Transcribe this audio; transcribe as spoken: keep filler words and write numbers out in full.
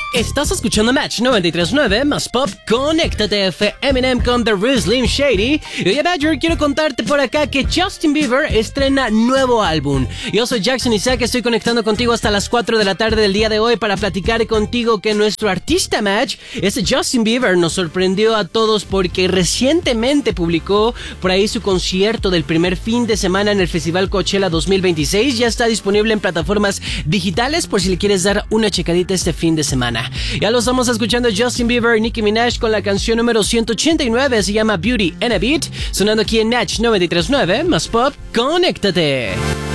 Estás escuchando Match noventa y tres punto nueve más Pop, conéctate F, Eminem con The Real Slim Shady. Y oye, Badger, quiero contarte por acá que Justin Bieber estrena nuevo álbum. Yo soy Jackson Isaac, estoy conectando contigo hasta las cuatro de la tarde del día de hoy para platicar contigo que nuestro artista Match, ese Justin Bieber, nos sorprendió a todos porque recientemente publicó por ahí su concierto del primer fin de semana en el Festival Coachella dos mil veintiséis. Ya está disponible en plataformas digitales por si le quieres dar una checadita este fin de semana. Ya lo estamos escuchando Justin Bieber y Nicki Minaj con la canción número ciento ochenta y nueve, se llama Beauty and a Beat, sonando aquí en Match noventa y tres punto nueve más Pop, conéctate.